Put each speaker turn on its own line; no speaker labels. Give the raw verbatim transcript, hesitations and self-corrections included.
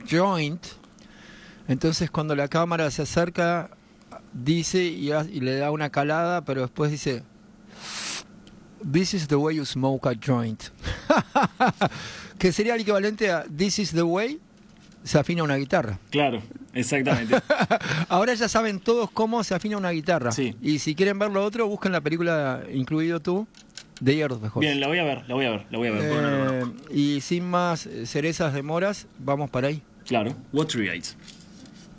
joint. Entonces cuando la cámara se acerca, dice y, y le da una calada, pero después dice, "This is the way you smoke a joint." Que sería el equivalente a "This is the way se afina una guitarra."
Claro, exactamente.
Ahora ya saben todos cómo se afina una guitarra.
Sí.
Y si quieren ver lo otro, busquen la película, incluido tú, de Year of the Horse.
Bien, la voy a ver, la voy a ver, la voy a ver.
Eh, y sin más cerezas de moras, vamos para ahí.
Claro, Watery Eyes.